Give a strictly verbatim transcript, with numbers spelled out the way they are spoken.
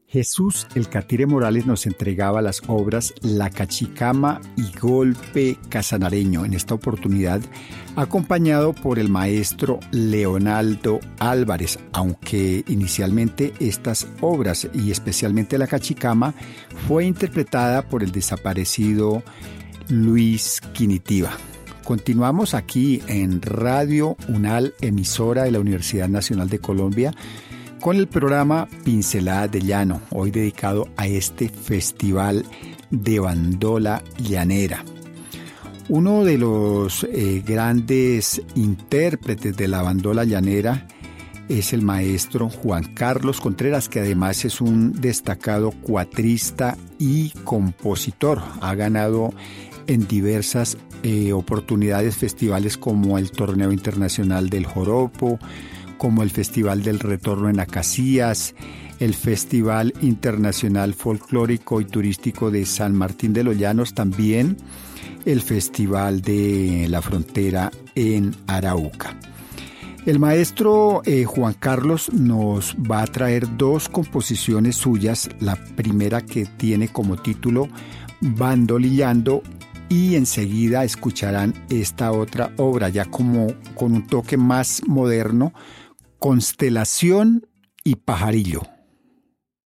Jesús el Catire Morales nos entregaba las obras La Cachicama y Golpe Casanareño, en esta oportunidad acompañado por el maestro Leonardo Álvarez, aunque inicialmente estas obras y especialmente La Cachicama fue interpretada por el desaparecido Luis Quinitiva. Continuamos aquí en Radio UNAL, emisora de la Universidad Nacional de Colombia, con el programa Pinceladas de Llano, hoy dedicado a este festival de bandola llanera. Uno de los eh, grandes intérpretes de la bandola llanera es el maestro Juan Carlos Contreras, que además es un destacado cuatrista y compositor. Ha ganado en diversas eh, oportunidades festivales como el Torneo Internacional del Joropo, como el Festival del Retorno en Acacías, el Festival Internacional Folclórico y Turístico de San Martín de los Llanos, también el Festival de la Frontera en Arauca. El maestro eh, Juan Carlos nos va a traer dos composiciones suyas, la primera que tiene como título Bandolillando, y enseguida escucharán esta otra obra ya como con un toque más moderno, Constelación y Pajarillo.